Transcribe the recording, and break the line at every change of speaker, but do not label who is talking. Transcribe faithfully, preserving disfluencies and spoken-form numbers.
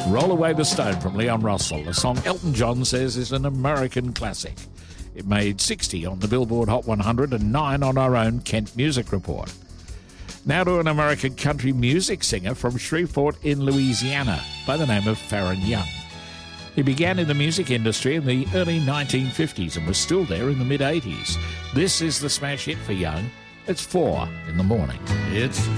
Roll Away the Stone from Leon Russell, a song Elton John says is an American classic. It made sixty on the Billboard Hot one hundred and nine on our own Kent Music Report. Now to an American country music singer from Shreveport in Louisiana by the name of Faron Young. He began in the music industry in the early nineteen fifties and was still there in the mid-eighties. This is the smash hit for Young. It's Four in the Morning.
It's